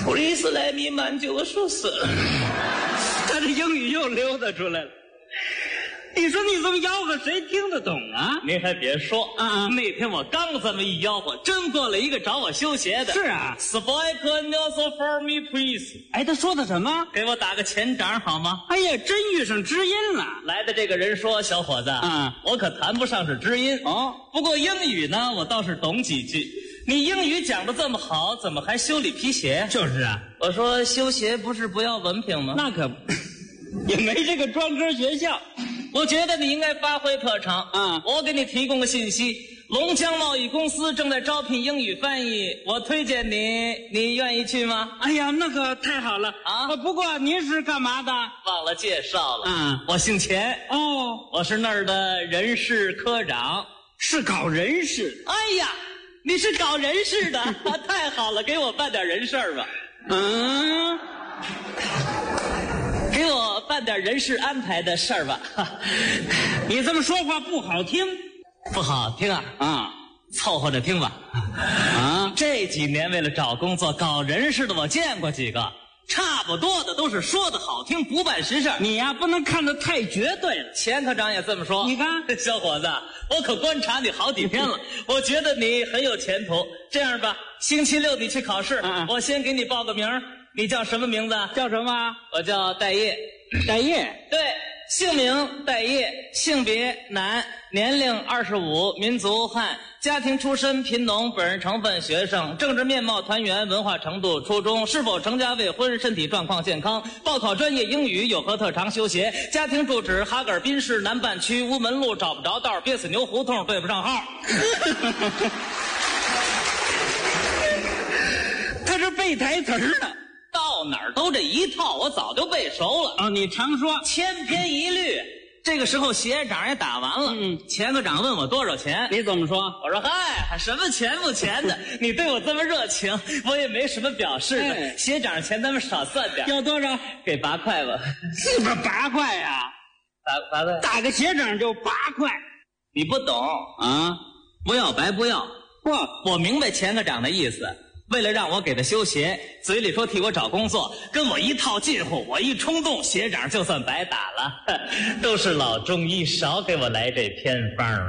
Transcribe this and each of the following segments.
Please let me 满9个数字。 他这英语又溜达出来了。你说你这么吆喝，谁听得懂啊？ 您还别说啊， 那天我刚这么一吆喝，真过来一个找我修鞋的。 是啊 ，Speak also for me, please。 哎，他说的什么？ 给我打个前掌好吗？ 哎呀，真遇上知音了。 来的这个人说：“小伙子，我可谈不上是知音哦， 不过英语呢，我倒是懂几句。你英语讲得这么好，怎么还修理皮鞋？” 就是啊， 我说修鞋不是不要文凭吗？ 那可不，也没这个专科学校。 我觉得你应该发挥特长。我给你提供个信息，龙江贸易公司正在招聘英语翻译，我推荐你，你愿意去吗？ 哎呀，那可太好了啊！不过您是干嘛的？ 忘了介绍了。我姓钱。 哦，我是那儿的人事科长。 是搞人事？ 哎呀，你是搞人事的，太好了，给我办点人事吧。给我办点人事安排的事儿吧。 你这么说话不好听。 不好听啊？凑合着听吧。这几年为了找工作搞人事的我见过几个，差不多的都是说的好听不办实事。 你呀，不能看得太绝对了。 钱科长也这么说。 你看， 小伙子，我可观察你好几天了，我觉得你很有前途。这样吧，星期六你去考试，我先给你报个名。你叫什么名字？ 叫什么？ 我叫戴业。 戴业？ 对，姓名戴业，性别男，年龄25，民族汉，家庭出身贫农，本人成分学生，政治面貌团圆，文化程度初中，是否成家未婚，身体状况健康，报考专业英语，有何特长修鞋，家庭住址哈格尔滨市南半区乌门路，找不着道，憋死牛胡同，对不上号。 他这背台词呢。 到哪儿都这一套，我早就背熟了。 哦，你常说千篇一律。这个时候鞋掌也打完了，钱科长问我多少钱， 你怎么说？ 我说嗨，什么钱不钱的，你对我这么热情，我也没什么表示的。鞋掌钱咱们少算点。 要多少？ 给8块吧。 是不是8块呀 ？8块。 打个鞋掌就8块， 你不懂啊？不要白不要。我明白钱科长的意思。为了让我给他修鞋，嘴里说替我找工作，跟我一套近乎，我一冲动，鞋掌就算白打了。都是老中医，少给我来这偏方啊！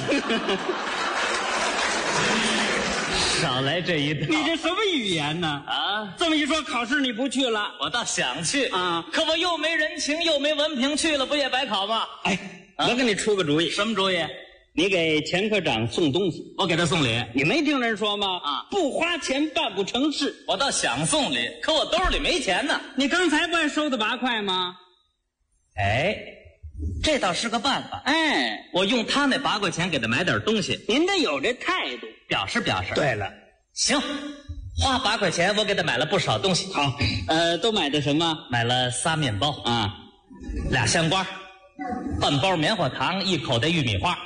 少来这一套。 你这什么语言呢？这么一说，考试你不去了？ 我倒想去可我又没人情，又没文凭，去了不也白考吗？ 我给你出个主意。 什么主意？ 你给钱科长送东西， 我给他送礼。 你没听人说吗？不花钱办不成事。 我倒想送礼，可我兜里没钱呢。 你刚才不还收的8块吗？ 这倒是个办法。我用他那8块钱给他买点东西。 您得有这态度， 表示表示。 对了， 行，花8块钱我给他买了不少东西。 好，都买的什么？ 买了3面包2香瓜，半包棉花糖，1口袋玉米花。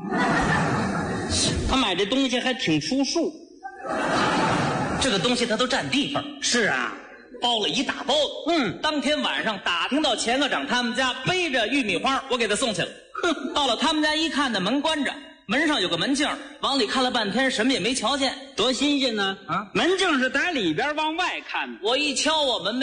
他买这东西还挺出数， 这个东西他都占地方。 是啊， 包了一大包子。当天晚上打听到钱科长他们家背着玉米花，我给他送去了。到了他们家一看，那门关着，门上有个门镜，往里看了半天，什么也没瞧见， 多新鲜呢！门镜是打里边往外看的。 我一敲我门。